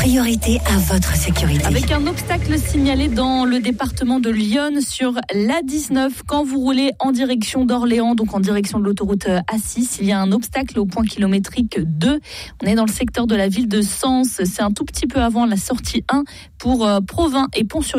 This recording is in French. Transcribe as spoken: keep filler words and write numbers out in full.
priorité à votre sécurité. Avec un obstacle signalé dans le département de Lyon sur l'A dix-neuf, quand vous roulez en direction d'Orléans, donc en direction de l'autoroute A six, il y a un obstacle au point kilométrique deux. On est dans le secteur de la ville de Sens. C'est un tout petit peu avant la sortie un pour Provins et Pont-sur